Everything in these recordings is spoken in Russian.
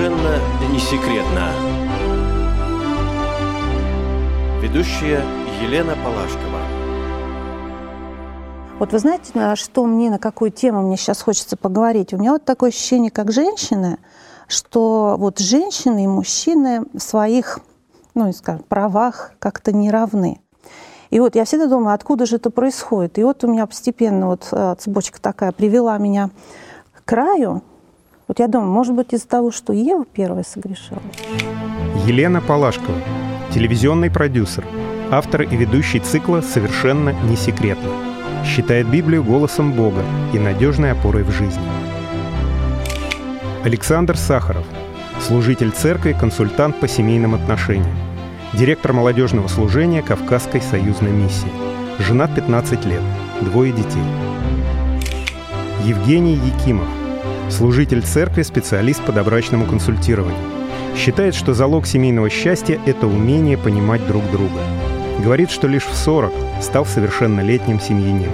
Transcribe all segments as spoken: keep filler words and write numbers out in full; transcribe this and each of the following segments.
Совершенно не секретно. Ведущая Елена Палашкова. Вот вы знаете, что мне, на какую тему мне сейчас хочется поговорить? У меня вот такое ощущение, как женщины, что вот женщины и мужчины в своих, ну, скажем, правах как-то не равны. И вот я всегда думаю, откуда же это происходит? И вот у меня постепенно вот цепочка такая привела меня к краю. Вот я думаю, может быть, из-за того, что Ева первая согрешила. Елена Палашкова, телевизионный продюсер, автор и ведущий цикла «Совершенно не секретно». Считает Библию голосом Бога и надежной опорой в жизни. Александр Сахаров, служитель церкви, консультант по семейным отношениям, директор молодежного служения Кавказской союзной миссии. Женат пятнадцать лет, двое детей. Евгений Якимов, служитель церкви, специалист по добрачному консультированию. Считает, что залог семейного счастья – это умение понимать друг друга. Говорит, что лишь в сорок стал совершеннолетним семьянином.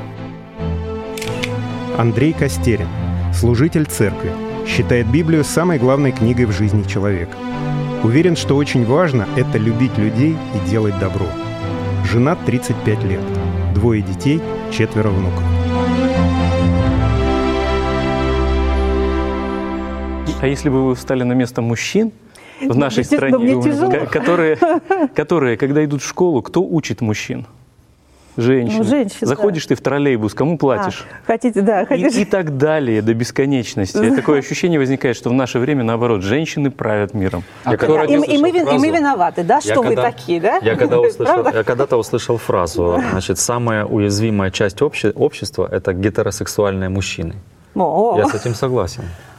Андрей Костерин, служитель церкви, считает Библию самой главной книгой в жизни человека. Уверен, что очень важно – это любить людей и делать добро. Женат тридцать пять лет, двое детей, четверо внуков. А если бы вы встали на место мужчин в нашей Мне стране, тяжело. которые, которые, когда идут в школу, кто учит мужчин? Женщины. Ну, женщин, Заходишь да. ты в троллейбус, кому платишь? А, хотите, да, хотите. И, и так далее, до бесконечности. Такое ощущение возникает, что в наше время, наоборот, женщины правят миром. А Да, и, и, мы, вин- и мы виноваты, да, что Я вы когда- такие, да? Я, когда услышал, Правда? я когда-то услышал фразу, значит, самая уязвимая часть обще- общества – это гетеросексуальные мужчины. О, Я с этим согласен.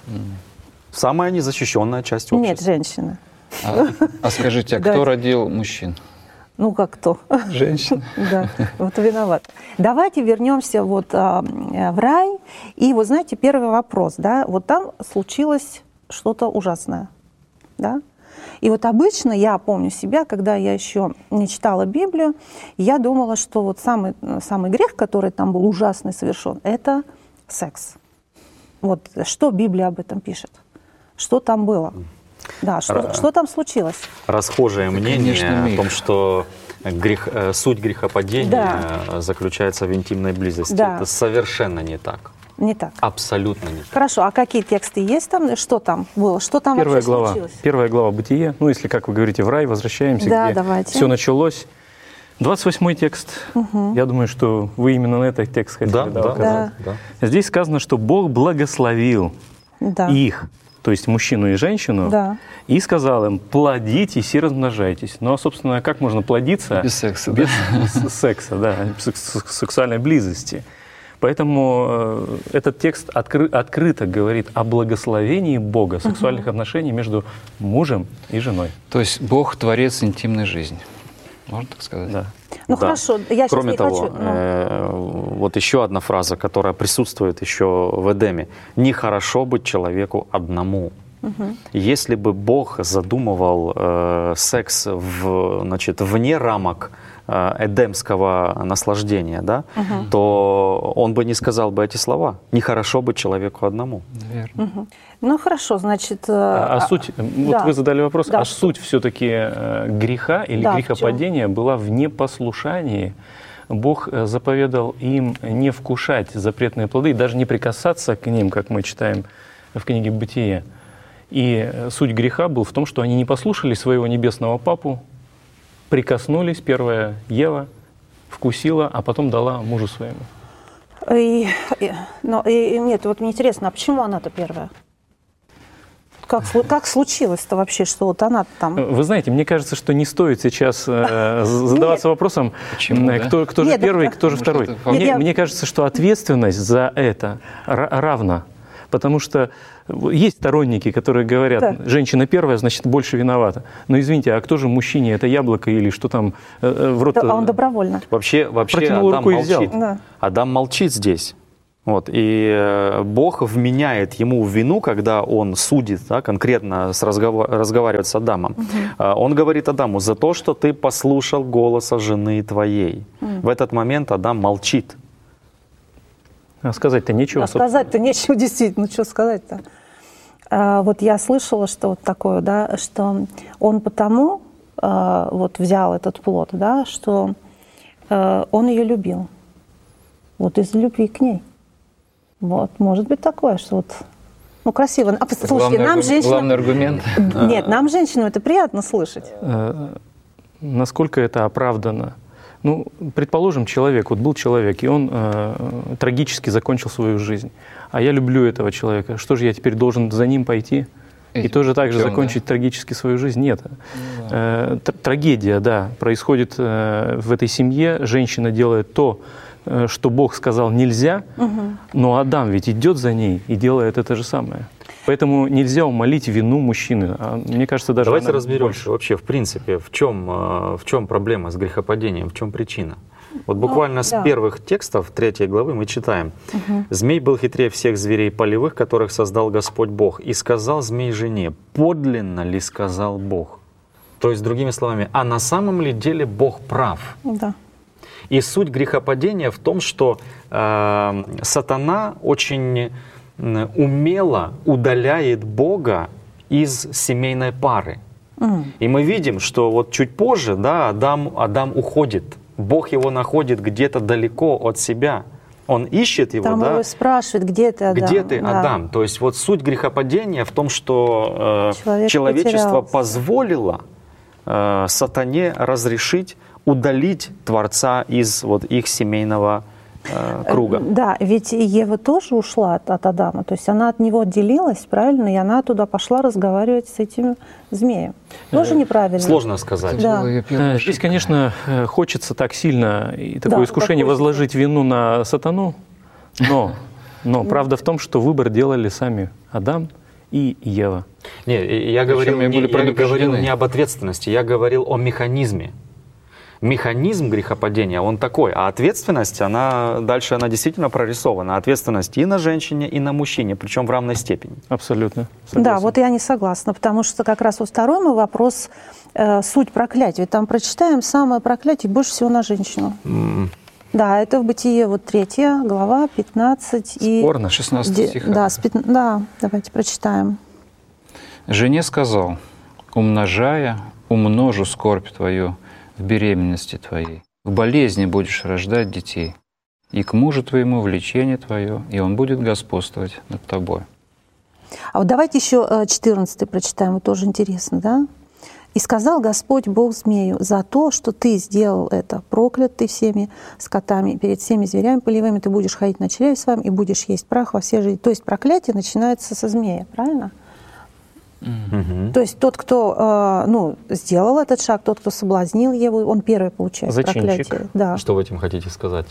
Самая незащищенная часть общества. Нет, женщины. А, а скажите, а Да. кто родил мужчин? Ну, как кто? Женщины. Да, вот виноват. Давайте вернемся вот а, в рай. И вот знаете, первый вопрос, да, вот там случилось что-то ужасное, да? И вот обычно я помню себя, когда я еще не читала Библию, я думала, что вот самый, самый грех, который там был ужасный совершен, это секс. Вот что Библия об этом пишет? Что там было? Да, что, Ра- что там случилось? Расхожее мнение конечно, о миф. том, что грех, э, суть грехопадения Да. э, заключается в интимной близости. Да. Это совершенно не так. Не так. Абсолютно не так. Хорошо, а какие тексты есть там? Что там было? Что там Первая вообще глава, случилось? первая глава Бытия. Ну, если, как вы говорите, в рай, возвращаемся, Да, где давайте. все началось. двадцать восьмой текст. Я думаю, что вы именно на этот текст хотели Да, да, да, указать. да, да. Здесь сказано, что Бог благословил Да. их, то есть мужчину и женщину, Да. и сказал им: плодитесь и размножайтесь. Ну, а, собственно, как можно плодиться Без секса, без с- секса, да, секс- сексуальной близости? Поэтому э, этот текст откры- открыто говорит о благословении Бога сексуальных отношений между мужем и женой. То есть Бог творец интимной жизни. Можно так сказать? Да. Ну Да. хорошо, я сейчас Кроме не того, хочу. ну. э, вот еще одна фраза, которая присутствует еще в Эдеме. «Нехорошо быть человеку одному». Если бы Бог задумывал э, секс в, значит, вне рамок э, эдемского наслаждения, да, то он бы не сказал бы эти слова. «Нехорошо быть человеку одному». Наверное. Мгм. Ну хорошо, значит... э, А, а суть, вот да. вы задали вопрос, Да, а что- суть все-таки э, греха или Да, в грехопадения была в непослушании. Бог э, заповедал им не вкушать запретные плоды и даже не прикасаться к ним, как мы читаем в книге «Бытие». И э, суть греха был в том, что они не послушали своего небесного папу, прикоснулись, первая Ева вкусила, а потом дала мужу своему. И, и- но, и- и нет, вот мне интересно, а почему она-то первая? Как, слу- как случилось-то вообще, что вот она там... Вы знаете, мне кажется, что не стоит сейчас э, задаваться вопросом, Почему, э, да? кто, кто же Нет, первый, да. кто же Может, второй. это Мне, Нет, я- мне кажется, что ответственность за это ра- равна. Потому что есть сторонники, которые говорят, Да. женщина первая, значит, больше виновата. Но извините, а кто же мужчине, это яблоко или что там э, э, в рот? Да, а он добровольно. Вообще, вообще Протянул Адам руку и взял. молчит. Да. Адам молчит здесь. Вот, и э, Бог вменяет ему в вину, когда он судит, да, конкретно с разговор, разговаривает с Адамом. Э, Он говорит Адаму: за то, что ты послушал голоса жены твоей. В этот момент Адам молчит. А сказать-то нечего. А собственно. сказать-то нечего, действительно, что сказать-то. А, вот я слышала, что вот такое, да, что он потому а, вот взял этот плод, да, что а, он ее любил. Вот из любви к ней. Вот, может быть такое, что вот, ну, красиво. А, слушайте, главный, нам, аргу... женщинам... главный аргумент. Нет, нам, женщинам, это приятно слышать. Насколько это оправдано? Ну, предположим, человек, вот был человек, и он э, трагически закончил свою жизнь. А я люблю этого человека. Что же я теперь должен за ним пойти и, и тоже так же закончить да? трагически свою жизнь? Нет. Ну, да. э, трагедия, да, происходит э, в этой семье. Женщина делает то, э, что Бог сказал нельзя, угу. но Адам ведь идет за ней и делает это же самое. Поэтому нельзя умалить вину мужчины. А мне кажется, даже давайте она разберемся больше. вообще, в принципе, в чем, в чем проблема с грехопадением, в чем причина. Вот буквально ну, с да. первых текстов третьей главы мы читаем. Угу. «Змей был хитрее всех зверей полевых, которых создал Господь Бог. И сказал змей жене, подлинно ли сказал Бог?» То есть, другими словами, а на самом ли деле Бог прав? Да. И суть грехопадения в том, что э, сатана очень умело удаляет Бога из семейной пары. Mm. И мы видим, что вот чуть позже, да, Адам, Адам уходит. Бог его находит где-то далеко от себя. Он ищет его, Там да. его спрашивает, где ты, Адам? Где ты, да. Адам? То есть вот суть грехопадения в том, что э, человечество потерялся. позволило э, сатане разрешить удалить Творца из вот их семейного круга. Да, ведь Ева тоже ушла от, от Адама, то есть она от него отделилась, правильно, и она туда пошла разговаривать с этим змеем. Тоже неправильно. Сложно сказать. Да. Здесь, конечно, хочется так сильно и такое да, искушение возложить вину на сатану, но, но правда в том, что выбор делали сами Адам и Ева. Не, я говорил, не, я говорил не об ответственности, я говорил о механизме. Механизм грехопадения, он такой, а ответственность, она дальше она действительно прорисована. Ответственность и на женщине, и на мужчине, причем в равной степени. Абсолютно. Согласен. Да, вот я не согласна, потому что как раз во второй мой вопрос э, суть проклятия. Там прочитаем самое проклятие больше всего на женщину. Mm. Да, это в Бытие, вот третья глава, пятнадцать и... Спорно, шестнадцатый стих. Да, с пят... да, давайте прочитаем. «Жене сказал, умножая, умножу скорбь твою, в беременности твоей, в болезни будешь рождать детей, и к мужу твоему влечение твое, и он будет господствовать над тобой». А вот давайте еще четырнадцатый прочитаем, вот тоже интересно, да? «И сказал Господь Бог змею, за то, что ты сделал это, проклят ты всеми скотами, перед всеми зверями полевыми, ты будешь ходить на чреве с вами и будешь есть прах во все жизни». То есть проклятие начинается со змея, правильно? Mm-hmm. То есть тот, кто э, ну, сделал этот шаг, тот, кто соблазнил его, он первый получает зачинщик. Проклятие. Да. Что вы этим хотите сказать?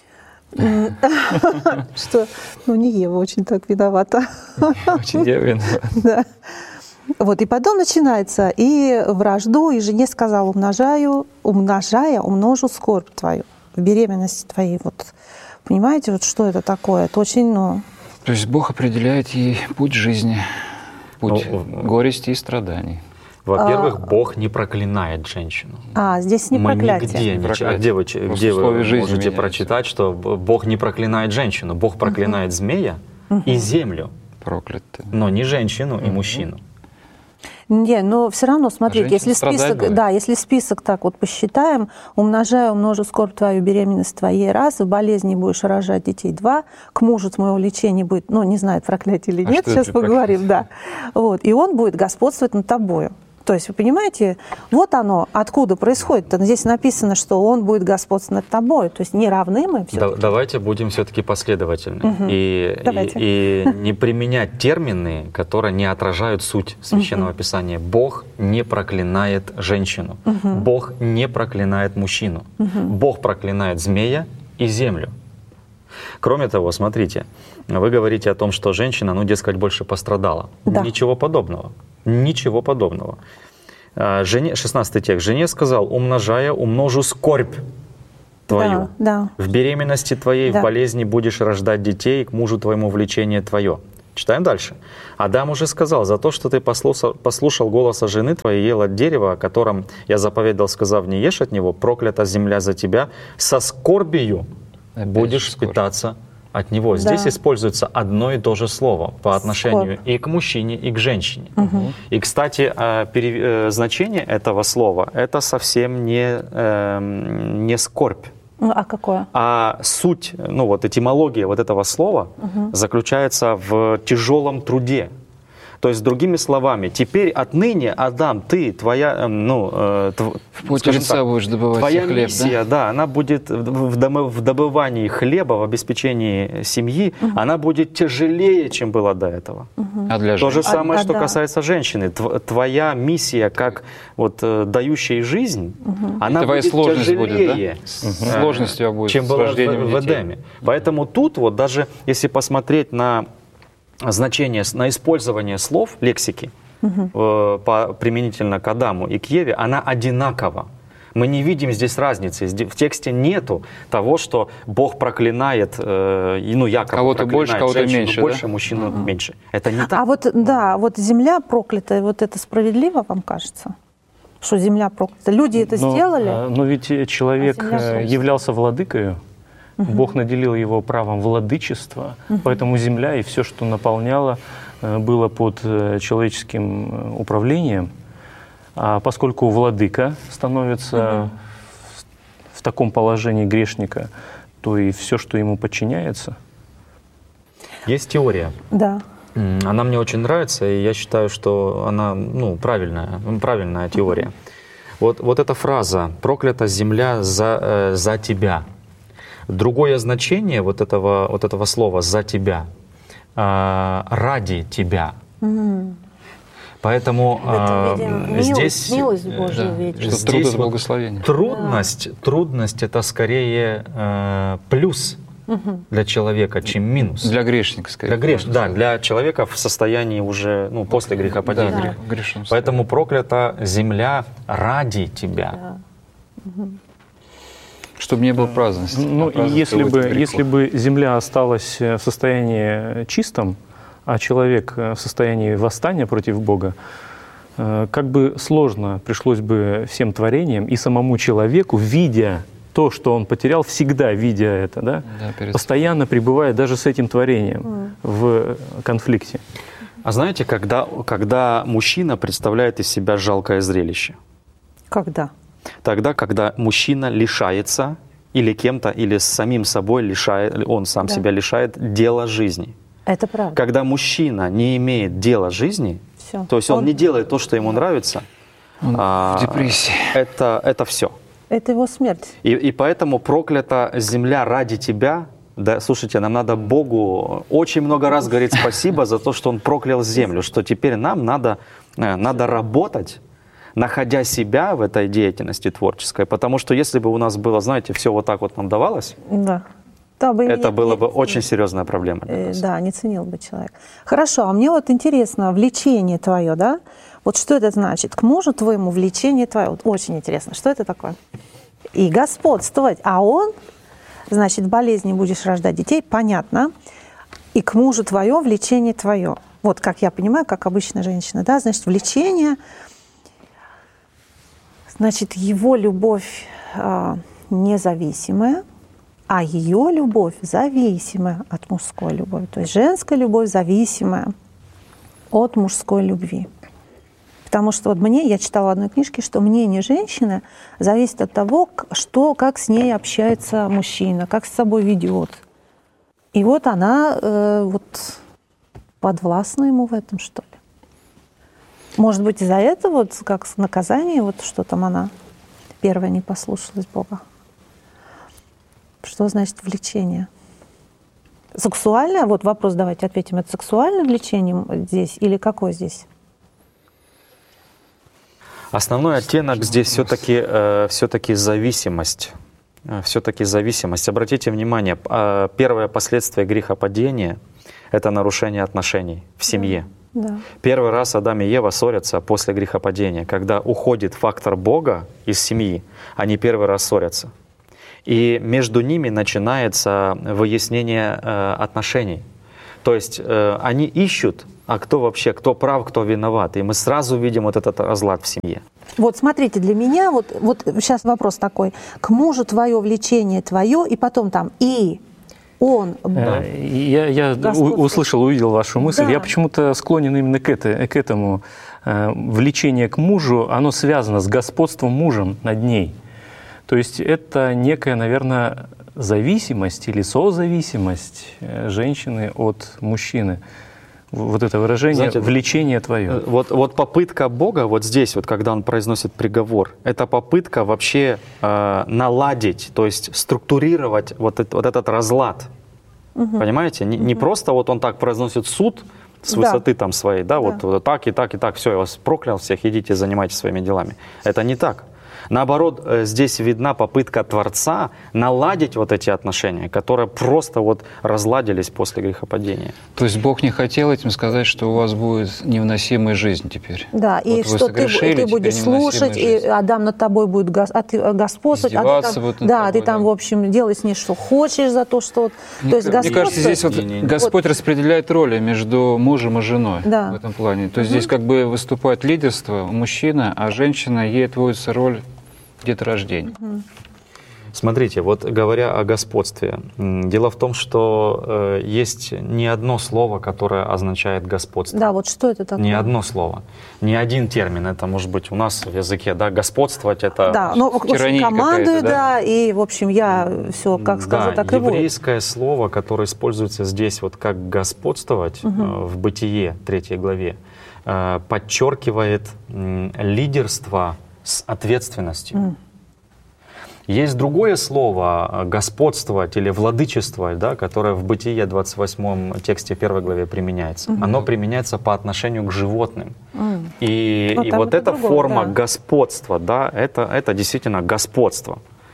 Что, ну, не Ева очень так виновата. Очень Ева виновата. Да. Вот, и потом начинается, и вражду, и жене сказал, умножаю, умножая, умножу скорбь твою, в беременности твоей. Вот, понимаете, вот что это такое? Это очень, ну... То есть Бог определяет ей путь жизни. Путь ну, горести и страданий. Во-первых, а, Бог не проклинает женщину. А, здесь не Мы проклятие. нигде не проклятие. А где вы, где вы можете меняется. прочитать, что Бог не проклинает женщину? Бог проклинает uh-huh. змея uh-huh. и землю. Проклятый. Но не женщину uh-huh. и мужчину. Не, но все равно, смотрите, а если список, да, если список так вот посчитаем, умножаю, умножу скорбь твою, беременность твоей раз, в болезни будешь рожать детей два, к мужу твоего лечения будет, ну, не знаю, проклятие или нет, а сейчас поговорим, да. Вот, и он будет господствовать над тобою. То есть, вы понимаете, вот оно, откуда происходит. Здесь написано, что он будет господствовать над тобой. То есть не равны мы все-таки. Да, давайте будем все-таки последовательны. Угу. И, и, и не применять термины, которые не отражают суть Священного угу. Писания. Бог не проклинает женщину. Угу. Бог не проклинает мужчину. Угу. Бог проклинает змея и землю. Кроме того, смотрите, вы говорите о том, что женщина, ну, дескать, больше пострадала. Да. Ничего подобного. Ничего подобного. Жене, шестнадцатый текст. «Жене сказал, умножая, умножу скорбь твою. Да, да. В беременности твоей, да. в болезни будешь рождать детей, к мужу твоему влечение твое». Читаем дальше. «Адам уже сказал, за то, что ты послушал, послушал голоса жены твоей, ел от дерева, о котором я заповедал, сказав, не ешь от него, проклята земля за тебя, со скорбию Опять будешь скорбь. питаться от него. Да. Здесь используется одно и то же слово по отношению Скорбь. и к мужчине, и к женщине. Мгм. И, кстати, э, пере- э, значение этого слова — это совсем не, эм, не скорбь. Ну, а какое? А суть, ну вот этимология вот этого слова заключается в тяжелом труде. То есть, другими словами, теперь отныне, Адам, ты, твоя, э, ну, э, тв- В поте скажем лица так, будешь добывать твоя хлеб, миссия, да? она будет в, дом- в добывании хлеба, в обеспечении семьи, она будет тяжелее, чем была до этого. да? А для То же женщин? самое, А, что да. касается женщины. Тв- Твоя миссия, как вот, э, дающей жизнь, она Твоя будет сложность будет, да? тяжелее, С- э, сложность у тебя будет чем с была в, рождением в детей. Эдеме. Поэтому тут вот даже если посмотреть на значение, на использование слов, лексики, э, по, применительно к Адаму и к Еве, она одинакова. Мы не видим здесь разницы. Зде- В тексте нету того, что Бог проклинает, э, и, ну, якобы Кого-то проклинает больше, кого-то женщину меньше, больше, да? мужчину меньше. Это не так. А вот, да, вот земля проклятая, вот это справедливо, вам кажется? Что земля проклята? Люди это Но, сделали? а, Но ведь человек А земля э, собственно. являлся владыкою, Бог наделил его правом владычества, поэтому земля и все, что наполняло, э, было под э, человеческим э, управлением. А поскольку владыка становится в, в таком положении грешника, то и все, что ему подчиняется. Есть теория. Да. М, Она мне очень нравится, и я считаю, что она, ну, правильная, м, правильная теория. Вот, вот эта фраза «проклята земля за, э, за тебя». Другое значение вот этого, вот этого слова «за тебя» э, «ради тебя». Поэтому Это, э, видимо, милость, здесь милость Божью Да, видишь. что Здесь труд — это вот благословение. трудность, трудность — это скорее э, плюс для человека, чем минус. Для грешника, скорее. Для греш, да, для человека в состоянии уже, ну, после Да, грехопадения. грех- в грешном Поэтому проклята земля ради тебя. Чтобы не было праздности. Ну, А и праздность если приводит бы, к греху. если бы земля осталась э, в состоянии чистом, а человек э, в состоянии восстания против Бога, э, как бы сложно пришлось бы всем творениям и самому человеку, видя то, что он потерял, всегда видя это, да, Да, перед- постоянно пребывая даже с этим творением в конфликте. А знаете, когда, когда мужчина представляет из себя жалкое зрелище? Когда? Тогда, когда мужчина лишается или кем-то, или с самим собой лишает, он сам Да. себя лишает дела жизни. Это правда. Когда мужчина не имеет дела жизни, Всё. то есть он, Он- не делает то, что ему нравится, Он а, в депрессии. это, это все. Это его смерть. И, и поэтому проклята земля ради тебя. Да, слушайте, нам надо Богу очень много раз говорить спасибо за то, что Он проклял землю, что теперь нам надо, э, надо работать, находя себя в этой деятельности творческой. Потому что если бы у нас было, знаете, все вот так вот нам давалось, Да. Да, бы это не- было бы не- очень серьезная проблема для э, нас. Да, не ценил бы человек. Хорошо, а мне вот интересно, влечение твое, да? Вот что это значит? К мужу твоему влечение твое. Вот очень интересно, что это такое? И господствовать. А он, значит, в болезни будешь рождать детей, понятно. И к мужу твое влечение твое. Вот как я понимаю, как обычная женщина, да? Значит, влечение, значит, его любовь а, независимая, а ее любовь зависимая от мужской любви. То есть женская любовь зависимая от мужской любви. Потому что вот мне, я читала в одной книжке, что мнение женщины зависит от того, к- что, как с ней общается мужчина, как с собой ведет. И вот она э, вот подвластна ему в этом, что ли. Может быть, из-за этого, вот как наказание, вот что там она первая не послушалась Бога. Что значит влечение? Сексуальное? Вот вопрос давайте ответим. Это сексуальное влечение здесь или какое здесь? Основной оттенок здесь все-таки э, все-таки зависимость. Все-таки зависимость. Обратите внимание, э, первое последствие грехопадения — это нарушение отношений в семье. Да. Первый раз Адам и Ева ссорятся после грехопадения. Когда уходит фактор Бога из семьи, они первый раз ссорятся. И между ними начинается выяснение э, отношений. То есть э, они ищут, а кто вообще, кто прав, кто виноват. И мы сразу видим вот этот разлад в семье. Вот смотрите, для меня, вот, вот сейчас вопрос такой. К мужу твое влечение твое, и потом там и Он. Да. Я, я у, услышал, увидел вашу мысль. Да. Я почему-то склонен именно к, это, к этому. Влечение к мужу, оно связано с господством мужем над ней. То есть это некая, наверное, зависимость или созависимость женщины от мужчины. Вот это выражение, знаете, влечение твое. Вот, вот попытка Бога, вот здесь, вот, когда Он произносит приговор, это попытка вообще э, наладить, то есть структурировать вот, это, вот этот разлад. Угу. Понимаете? Не, угу. не просто вот Он так произносит суд с высоты да. там своей, да, да. Вот, вот так и так и так, все, я вас проклял всех, идите, занимайтесь своими делами. Это не так. Наоборот, здесь видна попытка Творца наладить вот эти отношения, которые просто вот разладились после грехопадения. То есть Бог не хотел этим сказать, что у вас будет невыносимая жизнь теперь. Да, вот и что ты, ты будешь слушать, и Адам над тобой будет господствовать, а ты там, да, тобой, ты там, да. в общем, делай с ней, что хочешь за то, что... Мне, то есть мне кажется, здесь вот не, не, Господь вот. распределяет роли между мужем и женой да. в этом плане. То есть угу. здесь как бы выступает лидерство мужчина, а женщина, ей отводится роль деторождения. Угу. Смотрите, вот говоря о господстве, дело в том, что э, есть не одно слово, которое означает господство. Да, вот что это такое? Не одно слово, не один термин. Это может быть у нас в языке, да, господствовать это... Да, ну, командую, да? да, и, в общем, я все, как сказал, да, так и будет. Еврейское слово, которое используется здесь вот как господствовать угу. э, в Бытие, третьей главе, э, подчеркивает э, лидерство с ответственностью. Mm. Есть другое слово «господствовать» или «владычествовать», да, которое в Бытие двадцать восьмом тексте первой главе применяется. Mm-hmm. Оно применяется по отношению к животным. Mm. И, ну, и вот эта другое, форма да. господства, да, это, это действительно господство.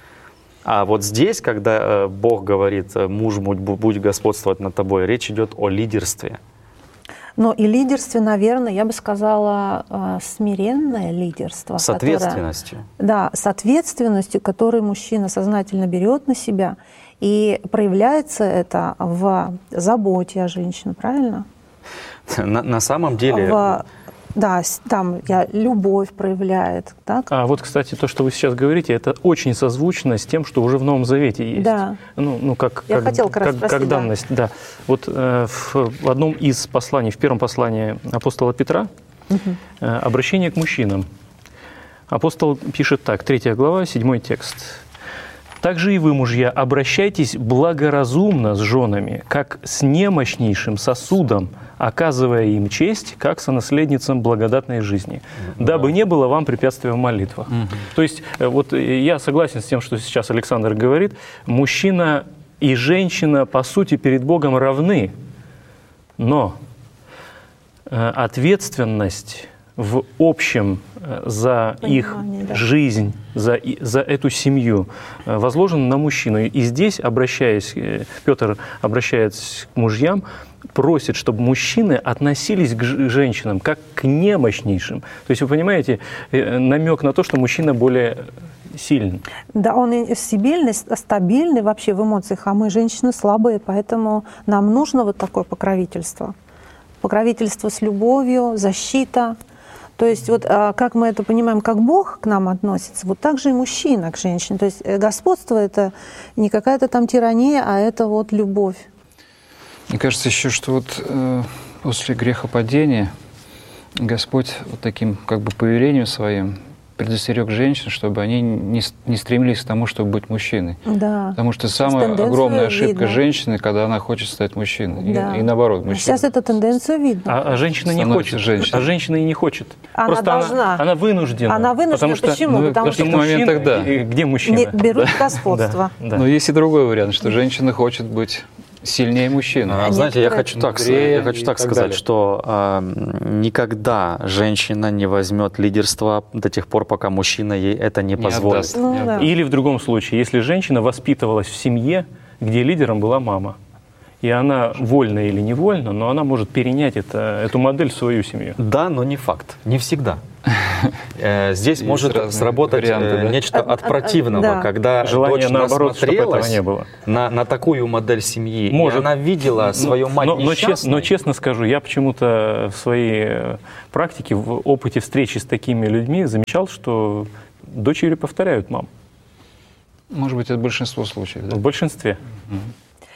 А вот здесь, когда Бог говорит «муж, будь господствовать над тобой», речь идет о лидерстве. Но и лидерстве, наверное, я бы сказала, смиренное лидерство. С ответственностью. Которое, да, с ответственностью, которую мужчина сознательно берет на себя. И проявляется это в заботе о женщине, правильно? На, на самом деле... В, да, там я, любовь проявляет. Так? А вот, кстати, то, что вы сейчас говорите, это очень созвучно с тем, что уже в Новом Завете есть. Да. Ну, ну как, я как, хотела как, раз как, спросить, как данность. Да. Да. Вот э, в одном из посланий, в первом послании апостола Петра, угу. э, обращение к мужчинам. Апостол пишет так, третья глава, седьмой текст. «Также и вы, мужья, обращайтесь благоразумно с женами, как с немощнейшим сосудом, оказывая им честь, как сонаследницам благодатной жизни, дабы не было вам препятствия в молитвах». Угу. То есть вот я согласен с тем, что сейчас Александр говорит, мужчина и женщина, по сути, перед Богом равны, но ответственность в общем за Понимание, их да. жизнь, за, за эту семью возложена на мужчину. И здесь, обращаясь, Петр, обращаясь к мужьям, просит, чтобы мужчины относились к женщинам как к немощнейшим. То есть, вы понимаете, намек на то, что мужчина более сильный. Да, он и стабильный, стабильный вообще в эмоциях, а мы, женщины, слабые, поэтому нам нужно вот такое покровительство. Покровительство с любовью, защита. То есть вот как мы это понимаем, как Бог к нам относится, вот так же и мужчина к женщине. То есть господство — это не какая-то там тирания, а это вот любовь. Мне кажется еще, что вот э, после грехопадения Господь вот таким как бы повелением своим предостерег женщин, чтобы они не, не стремились к тому, чтобы быть мужчиной. Да. Потому что самая огромная ошибка видно. женщины, когда она хочет стать мужчиной. Да. И, и наоборот, мужчина. Сейчас эту тенденцию видно. А, а женщина не хочет. Женщиной. А женщина и не хочет. Она Просто должна. Она, она вынуждена. Она вынуждена. Потому что, почему? Ну, потому что что мужчина, тогда. Где мужчина? Не, берут господство. Да, да. Но есть и другой вариант, что женщина хочет быть сильнее мужчины. А, знаете, я хочу так, я хочу так сказать, далее. что э, никогда женщина не возьмет лидерство до тех пор, пока мужчина ей это не, не позволит. Ну, да. Или в другом случае, если женщина воспитывалась в семье, где лидером была мама, и она вольно или невольно, но она может перенять это, эту модель в свою семью. Да, но не факт, не всегда. Здесь может сработать нечто от противного, когда дочь насмотрелась на такую модель семьи, и она видела свою мать несчастной. Но честно скажу, я почему-то в своей практике, в опыте встречи с такими людьми замечал, что дочери повторяют мам. Может быть, это большинство случаев. В большинстве.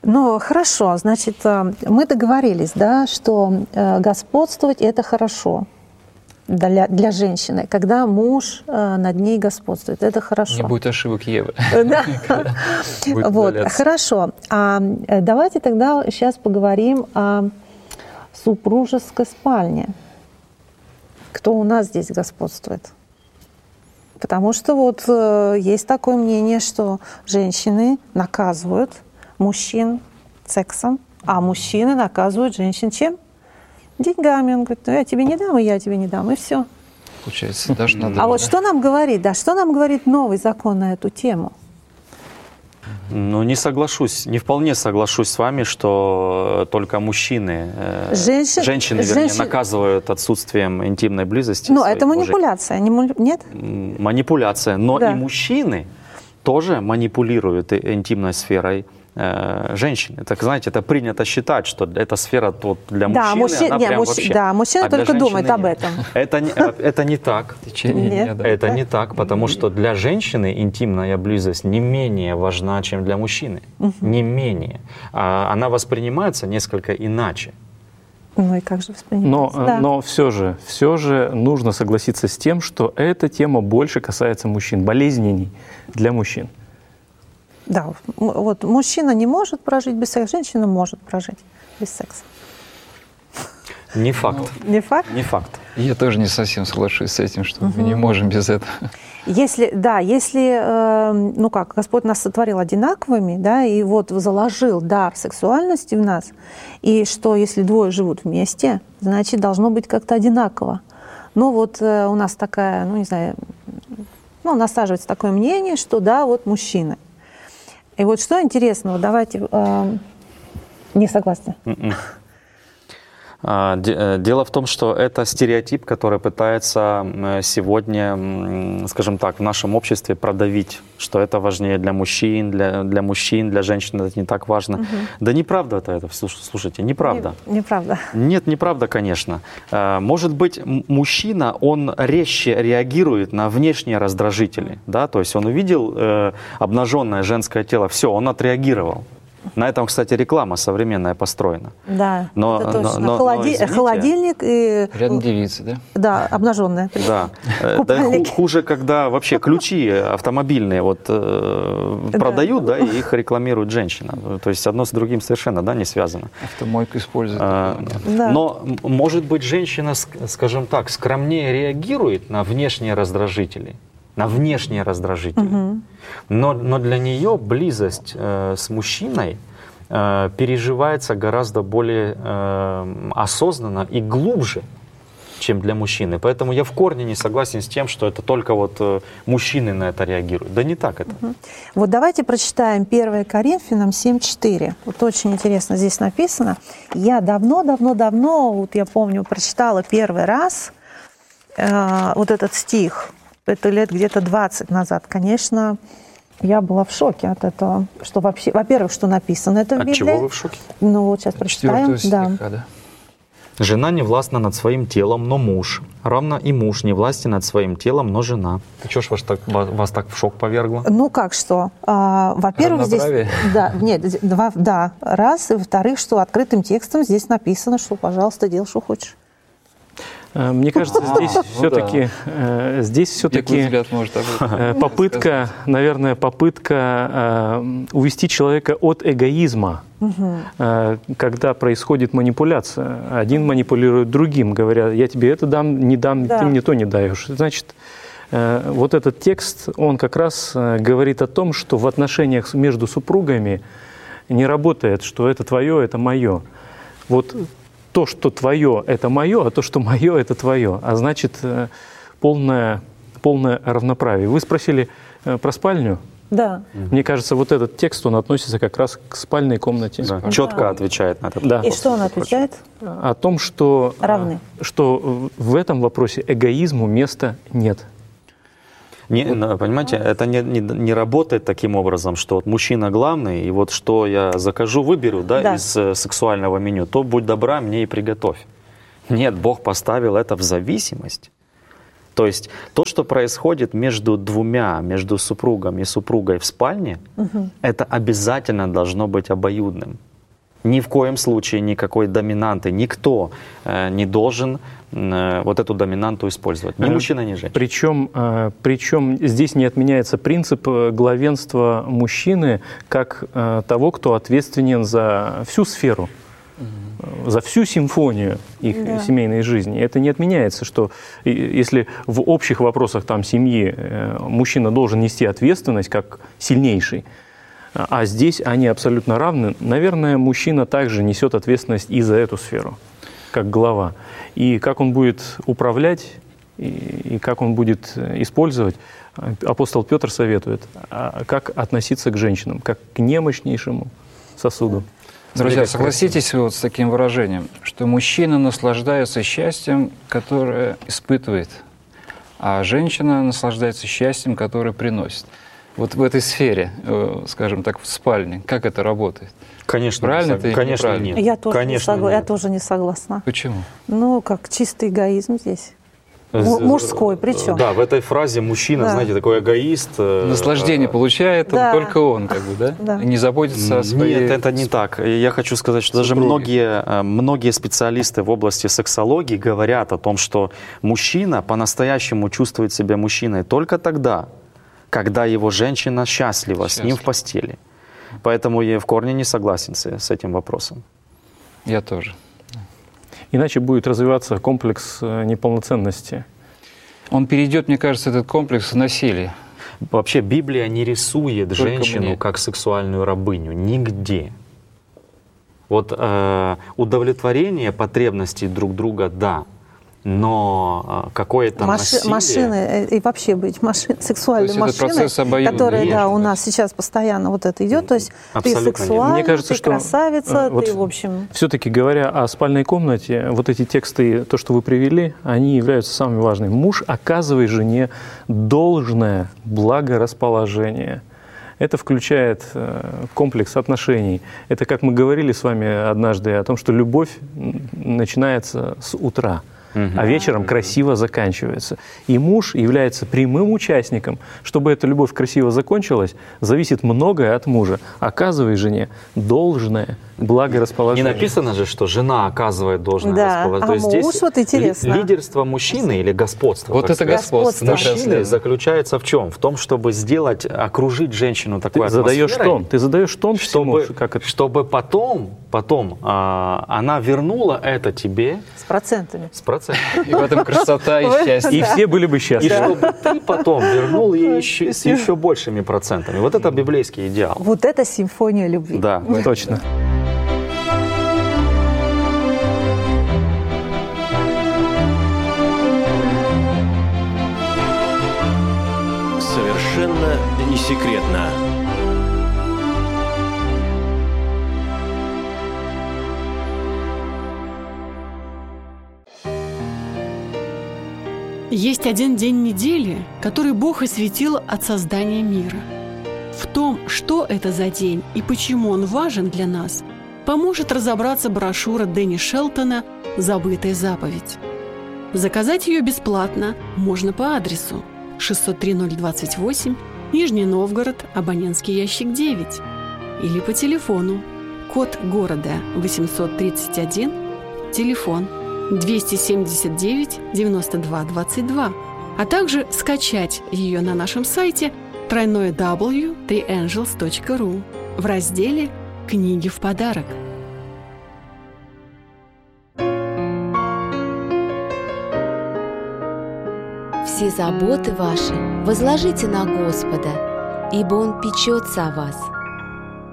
Ну, хорошо, значит, мы договорились, да, что господствовать – это хорошо для, для женщины, когда муж над ней господствует, это хорошо. Не будет ошибок Евы. Да. Вот, хорошо. А давайте тогда сейчас поговорим о супружеской спальне. Кто у нас здесь господствует? Потому что вот есть такое мнение, что женщины наказывают мужчин сексом, а мужчины наказывают женщин чем? Деньгами. Он говорит, ну я тебе не дам, и я тебе не дам, и все. Получается, даже надо... А вот что нам говорит, да, что нам говорит новый закон на эту тему? Ну, не соглашусь, не вполне соглашусь с вами, что только мужчины, Женщин, женщины, вернее, женщин... наказывают отсутствием интимной близости. Ну, это манипуляция, не, нет? Манипуляция, но да. И мужчины тоже манипулируют интимной сферой э, женщин. Так, знаете, это принято считать, что эта сфера вот, для да, мужчины, мужчина, она нет, прям мужч... вообще... Да, мужчина а только думает нет. об этом. Это не, это не так. Нет. Это не так, потому что для женщины интимная близость не менее важна, чем для мужчины. Угу. Не менее. А она воспринимается несколько иначе. Ну и как же воспринимается? Но, да. но все же, все же нужно согласиться с тем, что эта тема больше касается мужчин, болезненней для мужчин. Да, вот мужчина не может прожить без секса, женщина может прожить без секса. Не факт. Ну, не факт? Не факт. Я тоже не совсем соглашусь с этим, что угу. мы не можем без этого. Если, да, если, э, ну как, Господь нас сотворил одинаковыми, да, и вот заложил дар сексуальности в нас, и что если двое живут вместе, значит, должно быть как-то одинаково. Но вот э, у нас такая, ну не знаю, ну насаживается такое мнение, что да, вот мужчины. И вот что интересного, давайте, э, не согласны? Дело в том, что это стереотип, который пытается сегодня, скажем так, в нашем обществе продавить, что это важнее для мужчин, для, для мужчин, для женщин это не так важно. Угу. Да неправда это, это, слушайте, неправда. Не, неправда. Нет, неправда, конечно. Может быть, мужчина, он резче реагирует на внешние раздражители, да, то есть он увидел э, обнаженное женское тело, все, он отреагировал. На этом, кстати, реклама современная построена. Да, но, это точно. Но, но, Холоди... но, Холодильник и... Рядом девицы, да? Да, обнаженная. Да. Да, хуже, когда вообще ключи автомобильные вот, э, да. продают, да, и их рекламирует женщина. То есть одно с другим совершенно, да, не связано. Автомойку используют. А, да. Но, может быть, женщина, скажем так, скромнее реагирует на внешние раздражители. На внешние раздражители. Угу. Но, но для нее близость э, с мужчиной э, переживается гораздо более э, осознанно и глубже, чем для мужчины. Поэтому я в корне не согласен с тем, что это только вот э, мужчины на это реагируют. Да не так это. Угу. Вот давайте прочитаем первое Коринфянам семь четыре. Вот очень интересно здесь написано. Я давно-давно-давно, вот я помню, прочитала первый раз э, вот этот стих. Это лет где-то двадцать назад. Конечно, я была в шоке от этого. Что вообще, во-первых, что написано это в Библии. От чего вы в шоке? Ну вот сейчас прочитаем. Стиха, да. Да. Жена не властна над своим телом, но муж. Равно и муж не властен над своим телом, но жена. Чего ж вас так, вас так в шок повергло? Ну как что? А, во-первых, здесь... Да, нет, два, да, раз. И во-вторых, что открытым текстом здесь написано, что, пожалуйста, делай, что хочешь. Мне кажется, здесь а, все-таки, ну да. здесь все-таки попытка, наверное, попытка увести человека от эгоизма, угу. когда происходит манипуляция. Один манипулирует другим, говоря, я тебе это дам, не дам, да. ты мне то не даешь. Значит, вот этот текст, он как раз говорит о том, что в отношениях между супругами не работает, что это твое, это мое. Вот то, что твое, это мое, а то, что мое, это твое. А значит, полное, полное равноправие. Вы спросили про спальню? Да. Мне кажется, вот этот текст, он относится как раз к спальной комнате. Да. Четко да. отвечает на этот да. вопрос. И что он отвечает? О том, что, равны. Что в этом вопросе эгоизму места нет. Не, понимаете, это не, не, не работает таким образом, что вот мужчина главный, и вот что я закажу, выберу да, да. из э, сексуального меню, то будь добра, мне и приготовь. Нет, Бог поставил это в зависимость. То есть то, что происходит между двумя, между супругом и супругой в спальне, угу. это обязательно должно быть обоюдным. Ни в коем случае никакой доминанты, никто э, не должен э, вот эту доминанту использовать. Ни мужчина, ни женщина. Причем, э, причем здесь не отменяется принцип главенства мужчины как э, того, кто ответственен за всю сферу. За всю симфонию их да. семейной жизни. Это не отменяется, что если в общих вопросах там, семьи мужчина должен нести ответственность как сильнейший, а здесь они абсолютно равны, наверное, мужчина также несет ответственность и за эту сферу, как глава. И как он будет управлять, и, и как он будет использовать, апостол Петр советует, как относиться к женщинам, как к немощнейшему сосуду. Друзья, согласитесь вы вот с таким выражением, что мужчина наслаждается счастьем, которое испытывает, а женщина наслаждается счастьем, которое приносит. Вот в этой сфере, скажем так, в спальне, как это работает? Конечно, правильно не, это конечно или нет. Я тоже, конечно, не согла... нет. Я тоже не согласна. Почему? Ну, как чистый эгоизм здесь. Мужской причем. Да, в этой фразе мужчина, да. знаете, такой эгоист. Наслаждение получает да. только он, как бы, да? да. И не заботится о своей... Нет, это не так. Я хочу сказать, что даже многие, многие специалисты в области сексологии говорят о том, что мужчина по-настоящему чувствует себя мужчиной только тогда, когда его женщина счастлива Счастлив. с ним в постели. Поэтому я в корне не согласен с, с этим вопросом. Я тоже. Иначе будет развиваться комплекс неполноценности. Он перейдет, мне кажется, этот комплекс в насилие. Вообще Библия не рисует Только женщину мне. как сексуальную рабыню. Нигде. Вот э, удовлетворение потребностей друг друга, да. Но какое-то Маши, насилие... Машины, и вообще быть машин, сексуальной машиной, которая да, у нас сейчас постоянно вот это идет, то есть Абсолютно ты сексуальна, Мне кажется, ты что красавица, вот ты, в общем... Все-таки говоря о спальной комнате, вот эти тексты, то, что вы привели, они являются самыми важными. Муж оказывает жене должное благорасположение. Это включает комплекс отношений. Это, как мы говорили с вами однажды, о том, что любовь начинается с утра. А вечером красиво заканчивается. И муж является прямым участником. Чтобы эта любовь красиво закончилась, зависит многое от мужа. Оказывай жене должное благорасположение. Не написано же, что жена оказывает должное да. расположение. А То есть муж, здесь вот интересно. лидерство мужчины или господство. Вот это сказать, господство. Мужчины заключается в чем? В том, чтобы сделать, окружить женщину такой ты атмосферой. Задаешь тон. Ты задаешь тон чтобы, всему. Как это? Чтобы потом, потом а, она вернула это тебе. С процентами. С процентами. И в этом красота и счастье. И все были бы счастливы. И чтобы ты потом вернул ей еще, с еще большими процентами. Вот это библейский идеал. Вот это симфония любви. Да, точно. Совершенно не секретно. Есть один день недели, который Бог осветил от создания мира. В том, что это за день и почему он важен для нас, поможет разобраться брошюра Дэнни Шелтона «Забытая заповедь». Заказать ее бесплатно можно по адресу шестьсот три ноль двадцать восемь, Нижний Новгород, абонентский ящик девять, или по телефону, код города восемьсот тридцать один, телефон двести семьдесят девять девяносто два двадцать два, а также скачать ее на нашем сайте тройное дабл ю точка три энджелс точка ру в разделе «Книги в подарок». Все заботы ваши возложите на Господа, ибо Он печется о вас.